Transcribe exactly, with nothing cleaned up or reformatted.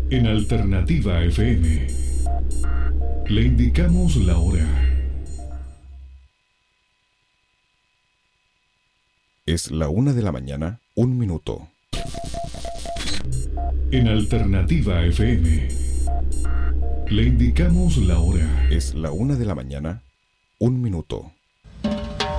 En Alternativa F M le indicamos la hora. Es la una de la mañana, un minuto. En Alternativa F M le indicamos la hora. Es la una de la mañana, un minuto.